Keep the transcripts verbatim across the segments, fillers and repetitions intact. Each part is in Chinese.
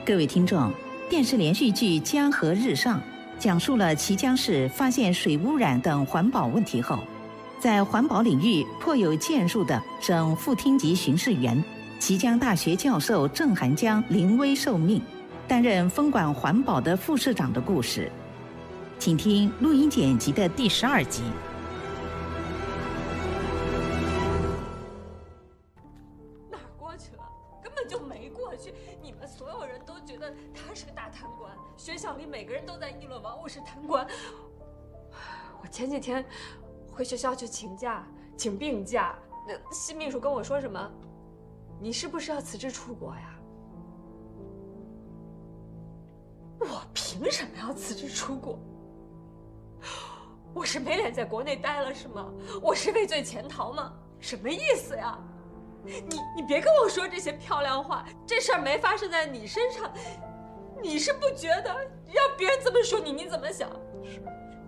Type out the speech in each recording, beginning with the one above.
各位听众，电视连续剧《江河日上》讲述了綦江市发现水污染等环保问题后，在环保领域颇有建树的省副厅级巡视员、綦江大学教授郑涵江临危受命，担任分管环保的副市长的故事。请听录音剪辑的第十二集。 哪儿过去了？根本就没过去。你们所有人都觉得他是个大贪官，学校里每个人都在议论王五是贪官。我前几天回学校去请假，请病假，那新秘书跟我说什么？你是不是要辞职出国呀？我凭什么要辞职出国？我是没脸在国内待了是吗？我是畏罪潜逃吗？什么意思呀？你你别跟我说这些漂亮话，这事儿没发生在你身上，你是不觉得让别人这么说你，你怎么想？ 是，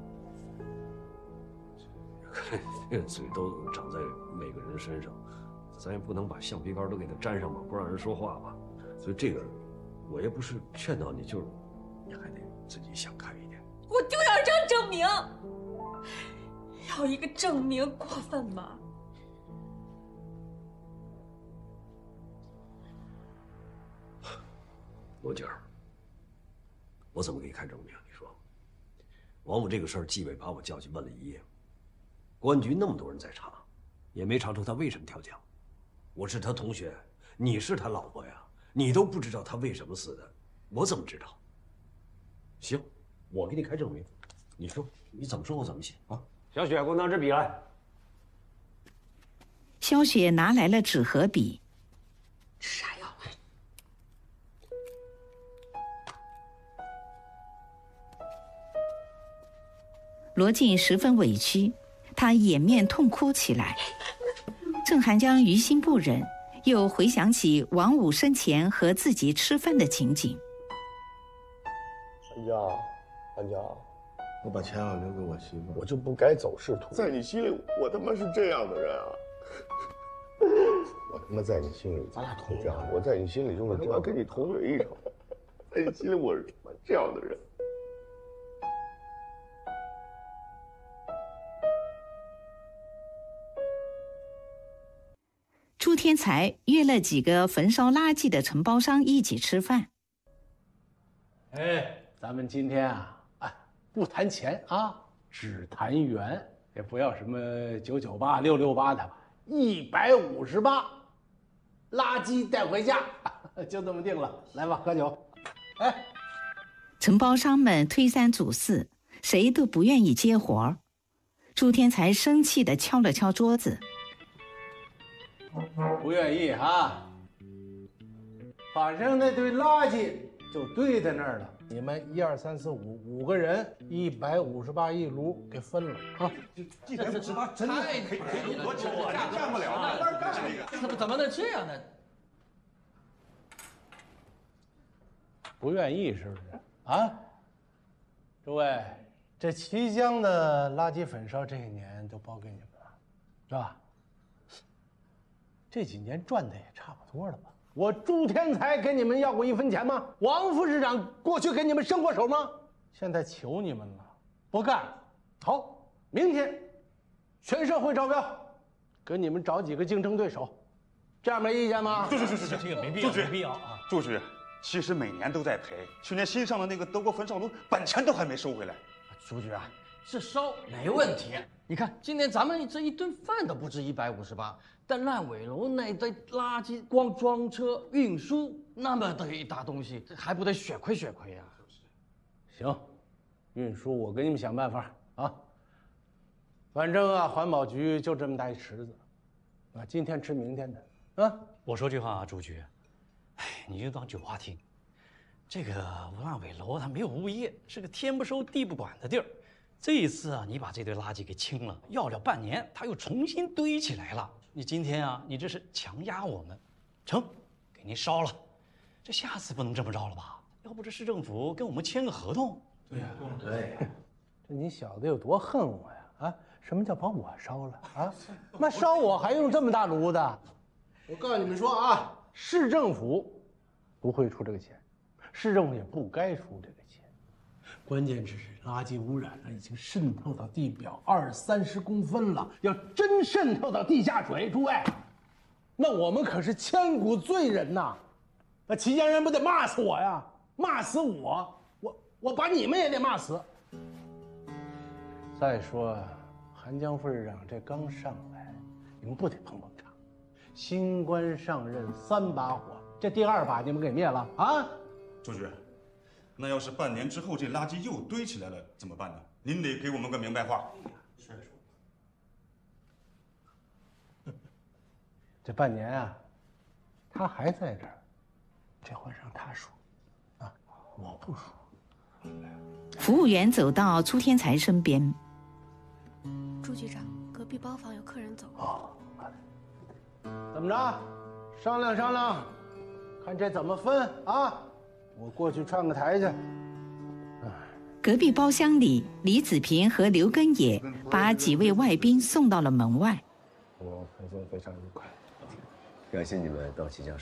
看这个嘴都长在每个人身上，咱也不能把橡皮杆都给它粘上吧，不让人说话吧。所以这个，我也不是劝导你，就是你还得自己想开一点。 我就要这样证明，要一个证明过分吗？ 罗姐儿，我怎么给你看证明？你说，王五这个事儿，纪委把我叫去问了一夜，公安局那么多人在查，也没查出他为什么跳江。我是他同学，你是他老婆呀，你都不知道他为什么死的，我怎么知道？行，我给你开证明，你说你怎么说我怎么写啊？小雪，给我拿支笔来。 肖雪拿来了纸和笔。 吃啥药？ 罗晋十分委屈，他掩面痛哭起来。郑涵江于心不忍，又回想起王五生前和自己吃饭的情景。 涵江，涵江，我把钱要留给我媳妇，我就不该走仕途。在你心里，我他妈是这样的人啊！我他妈在你心里，咱俩同这样，我在你心里就是我要跟你同水一场，在你心里我是这样的人。 朱天才约了几个焚烧垃圾的承包商一起吃饭。 哎，咱们今天啊，哎，不谈钱啊，只谈缘，也不要什么九九八、六六八的，一百五十八，垃圾带回家，就这么定了。来吧，喝酒。哎， 承包商们推三阻四，谁都不愿意接活儿。朱天才生气地敲了敲桌子。 不愿意啊，反正那堆垃圾就堆在那儿了。你们一二三四五五个人，一百五十八一炉给分了啊！ 一百五十八真的太便宜了，我干不了，慢慢干这个。怎么怎么能这样呢？ 不愿意是不是啊？诸位，这綦江的垃圾焚烧这一年都包给你们了，是吧？这几年赚的也差不多了吧？我朱天才给你们要过一分钱吗？王副市长过去给你们伸过手吗？现在求你们了，不干。好，明天全社会招标，给你们找几个竞争对手，这样没意见吗？ 是是是是， 这个没必要，没必要啊！ 朱局，其实每年都在赔，去年新上的那个德国焚烧炉，本钱都还没收回来。 朱局啊，这烧没问题。你看，今天咱们这一顿饭都不止一百五十八，但烂尾楼那堆垃圾，光装车运输那么的一大东西，还不得血亏血亏啊？ 行，运输我给你们想办法啊。反正啊，环保局就这么大一池子，啊，今天吃明天的啊。 我说句话啊，朱局，哎，你就当酒话听。这个烂尾楼它没有物业，是个天不收地不管的地儿。这一次啊，你把这堆垃圾给清了，要了半年，它又重新堆起来了。你今天啊，你这是强压我们，成，给您烧了。这下次不能这么着了吧？要不这市政府跟我们签个合同。 对呀、啊，对。这你小子有多恨我呀？啊，什么叫把我烧了啊？那烧我还用这么大炉子？我告诉你们说啊，市政府不会出这个钱， 市政府也不该出这个钱。关键是垃圾污染呢，已经渗透到地表二三十公分了，要真渗透到地下水，诸位，那我们可是千古罪人呐！那齐家人不得骂死我呀？骂死我，我我把你们也得骂死。再说，韩江副市长这刚上来，你们不得捧捧场？新官上任三把火，这第二把你们给灭了啊！ 周局，那要是半年之后这垃圾又堆起来了怎么办呢？您得给我们个明白话。 是说，这半年啊，他还在这儿。这话让他说，啊，我不说。 服务员走到朱天才身边。 朱局长，隔壁包房有客人走。 哦，怎么着？商量商量，看这怎么分啊？我过去串个台去。 隔壁包厢里，李子平和刘根野把几位外宾送到了门外。 我开心非常愉快，感谢你们到齐家